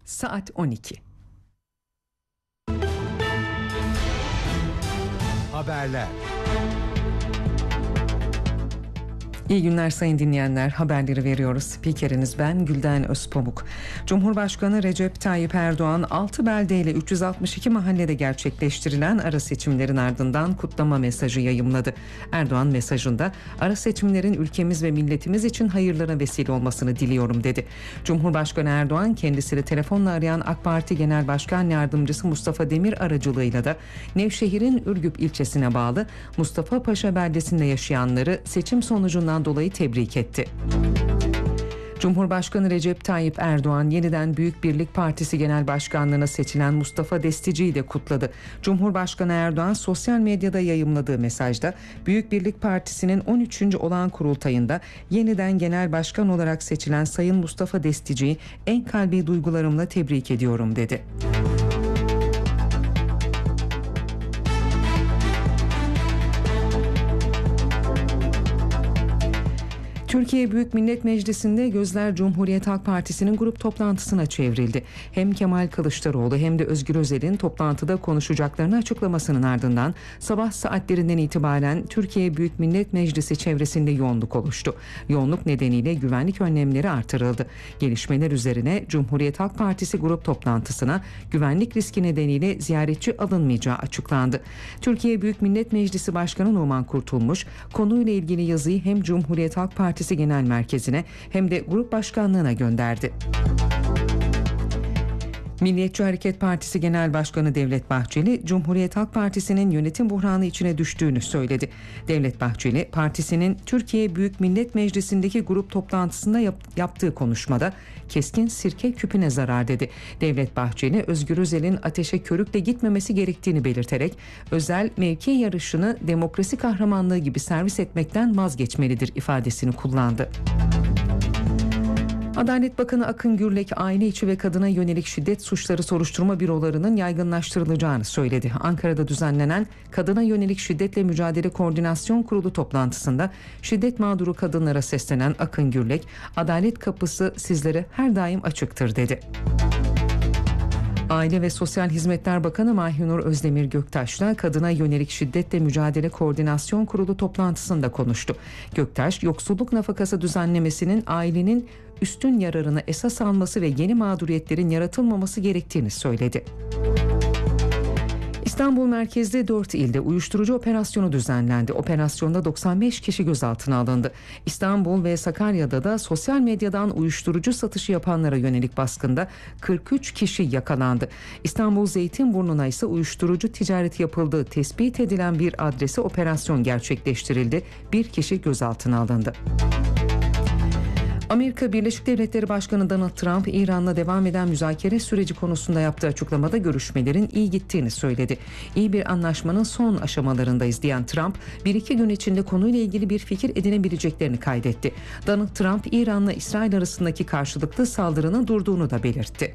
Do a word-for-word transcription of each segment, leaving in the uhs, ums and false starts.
Saat on iki. Haberler. İyi günler sayın dinleyenler, haberleri veriyoruz. Spikeriniz ben Gülden Özpamuk. Cumhurbaşkanı Recep Tayyip Erdoğan altı beldeyle üç yüz altmış iki mahallede gerçekleştirilen ara seçimlerin ardından kutlama mesajı yayımladı. Erdoğan mesajında ara seçimlerin ülkemiz ve milletimiz için hayırlara vesile olmasını diliyorum dedi. Cumhurbaşkanı Erdoğan kendisini telefonla arayan AK Parti Genel Başkan Yardımcısı Mustafa Demir aracılığıyla da Nevşehir'in Ürgüp ilçesine bağlı Mustafa Paşa beldesinde yaşayanları seçim sonucundan dolayı tebrik etti. Cumhurbaşkanı Recep Tayyip Erdoğan yeniden Büyük Birlik Partisi Genel Başkanlığına seçilen Mustafa Destici'yi de kutladı. Cumhurbaşkanı Erdoğan sosyal medyada yayımladığı mesajda Büyük Birlik Partisi'nin on üçüncü olağan kurultayında yeniden genel başkan olarak seçilen Sayın Mustafa Destici'yi en kalbi duygularımla tebrik ediyorum dedi. Türkiye Büyük Millet Meclisi'nde gözler Cumhuriyet Halk Partisi'nin grup toplantısına çevrildi. Hem Kemal Kılıçdaroğlu hem de Özgür Özel'in toplantıda konuşacaklarını açıklamasının ardından sabah saatlerinden itibaren Türkiye Büyük Millet Meclisi çevresinde yoğunluk oluştu. Yoğunluk nedeniyle güvenlik önlemleri artırıldı. Gelişmeler üzerine Cumhuriyet Halk Partisi grup toplantısına güvenlik riski nedeniyle ziyaretçi alınmayacağı açıklandı. Türkiye Büyük Millet Meclisi Başkanı Numan Kurtulmuş konuyla ilgili yazıyı hem Cumhuriyet Halk Partisi Partisi Genel Merkezi'ne hem de Grup Başkanlığı'na gönderdi. Milliyetçi Hareket Partisi Genel Başkanı Devlet Bahçeli, Cumhuriyet Halk Partisi'nin yönetim buhranı içine düştüğünü söyledi. Devlet Bahçeli, partisinin Türkiye Büyük Millet Meclisi'ndeki grup toplantısında yap- yaptığı konuşmada keskin sirke küpüne zarar dedi. Devlet Bahçeli, Özgür Özel'in ateşe körükle gitmemesi gerektiğini belirterek, Özel mevki yarışını demokrasi kahramanlığı gibi servis etmekten vazgeçmelidir ifadesini kullandı. Adalet Bakanı Akın Gürlek, aile içi ve kadına yönelik şiddet suçları soruşturma bürolarının yaygınlaştırılacağını söyledi. Ankara'da düzenlenen Kadına Yönelik Şiddetle Mücadele Koordinasyon Kurulu toplantısında şiddet mağduru kadınlara seslenen Akın Gürlek, adalet kapısı sizlere her daim açıktır dedi. Aile ve Sosyal Hizmetler Bakanı Mahinur Özdemir Göktaş'la Kadına Yönelik Şiddetle Mücadele Koordinasyon Kurulu toplantısında konuştu. Göktaş, yoksulluk nafakası düzenlemesinin ailenin üstün yararını esas alması ve yeni mağduriyetlerin yaratılmaması gerektiğini söyledi. İstanbul merkezde dört ilde uyuşturucu operasyonu düzenlendi. Operasyonda doksan beş kişi gözaltına alındı. İstanbul ve Sakarya'da da sosyal medyadan uyuşturucu satışı yapanlara yönelik baskında kırk üç kişi yakalandı. İstanbul Zeytinburnu'na ise uyuşturucu ticareti yapıldığı tespit edilen bir adrese operasyon gerçekleştirildi. Bir kişi gözaltına alındı. Amerika Birleşik Devletleri Başkanı Donald Trump, İran'la devam eden müzakere süreci konusunda yaptığı açıklamada görüşmelerin iyi gittiğini söyledi. İyi bir anlaşmanın son aşamalarındayız diyen Trump, bir iki gün içinde konuyla ilgili bir fikir edinebileceklerini kaydetti. Donald Trump, İran'la İsrail arasındaki karşılıklı saldırının durduğunu da belirtti.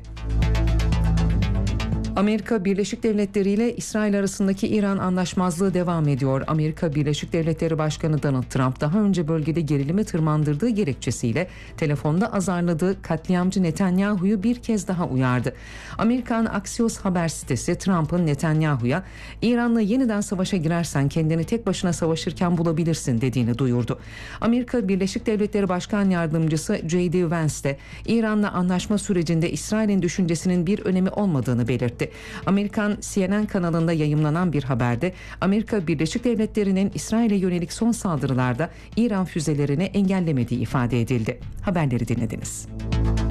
Amerika Birleşik Devletleri ile İsrail arasındaki İran anlaşmazlığı devam ediyor. Amerika Birleşik Devletleri Başkanı Donald Trump daha önce bölgede gerilimi tırmandırdığı gerekçesiyle telefonda azarladığı katliamcı Netanyahu'yu bir kez daha uyardı. Amerikan Axios haber sitesi Trump'ın Netanyahu'ya İran'la yeniden savaşa girersen kendini tek başına savaşırken bulabilirsin dediğini duyurdu. Amerika Birleşik Devletleri Başkan Yardımcısı J D Vance de İran'la anlaşma sürecinde İsrail'in düşüncesinin bir önemi olmadığını belirtti. Amerikan C N N kanalında yayımlanan bir haberde Amerika Birleşik Devletleri'nin İsrail'e yönelik son saldırılarda İran füzelerini engellemediği ifade edildi. Haberleri dinlediniz.